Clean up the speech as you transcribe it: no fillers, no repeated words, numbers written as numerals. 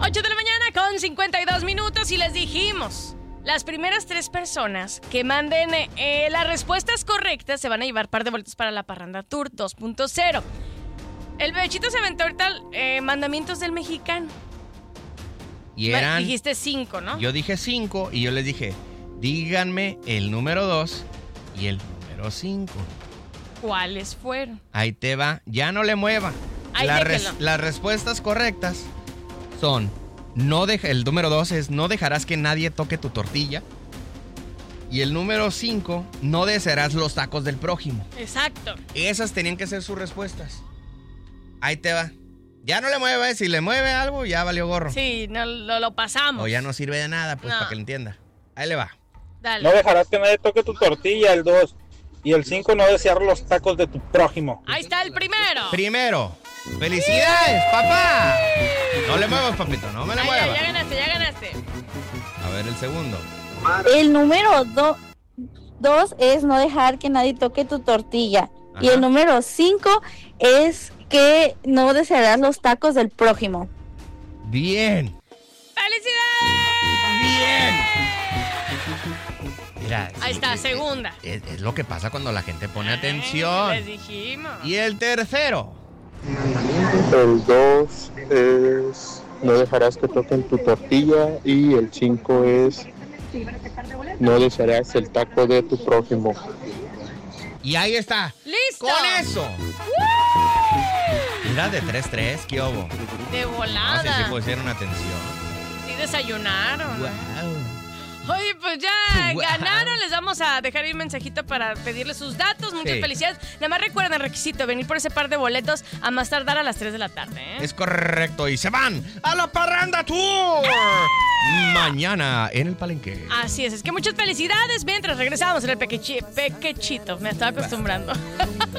8 de la mañana con 52 minutos y les dijimos, las primeras 3 personas que manden las respuestas correctas se van a llevar par de boletos para la Parranda Tour 2.0. El Bechito se aventó ahorita mandamientos del mexicano. Y eran... Dijiste 5, ¿no? Yo dije 5 y yo les dije, díganme el número 2 y el número 5. ¿Cuáles fueron? Ahí te va, ya no le mueva. Las respuestas correctas son, el número 2 es, no dejarás que nadie toque tu tortilla. Y el número 5, no desearás los tacos del prójimo. Exacto. Esas tenían que ser sus respuestas. Ahí te va. Ya no le mueve, si le mueve algo, ya valió gorro. Sí, no lo pasamos. O ya no sirve de nada, pues, para que lo entienda. Ahí le va. Dale. No dejarás que nadie toque tu tortilla, el 2. Y el 5, no desear los tacos de tu prójimo. Ahí está el primero. Primero. ¡Felicidades, papá! No le muevas, papito, no me le muevas. Ya ganaste. A ver, el segundo. El número 2 es no dejar que nadie toque tu tortilla. Ajá. Y el número 5 es que no desearás los tacos del prójimo. Bien. ¡Felicidades! Bien. Mira, Ahí está, segunda. Es lo que pasa cuando la gente pone atención. Les dijimos. Y el tercero. El 2 es no dejarás que toquen tu tortilla y el 5 es no desearás el taco de tu prójimo. Y ahí está. ¡Listo! ¡Con eso! Mira, de 3-3, ¿qué hubo? De No volada. sé si pusieron atención. Sí desayunaron. Wow. Oye, pues ya Wow. ganaron. Les vamos a dejar ahí un mensajito para pedirles sus datos. Muchas Sí. felicidades. Nada más recuerden el requisito, venir por ese par de boletos a más tardar a las 3 de la tarde, ¿eh? Es correcto. Y se van a la Parranda Tour. Mañana en el Palenque. Así es que muchas felicidades mientras regresamos en el Pequechito. Me estaba acostumbrando.